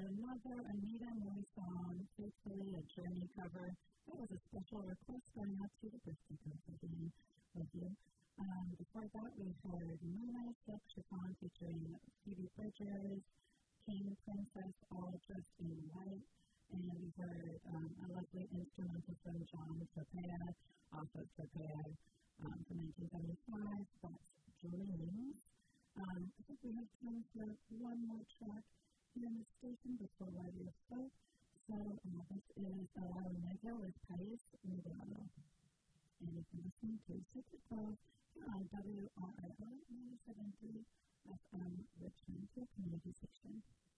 another Anita Moy song, Faithfully, a Journey cover. That was a special request going out to the birthday girl again with you. Before that, we heard Mona Silk Chiffon featuring Phoebe Bridgers, King Princess, all dressed in white. And we heard a lovely instrumental from John Tropea, also Tropea from 1975. That's Dreams. I think we have time for one more track here in the station before Radio Folk. So this is Laura Negro with País Nuevo. And you've been listening to Secret Calls here on WRIO 97.3 FM Richmond, your community station.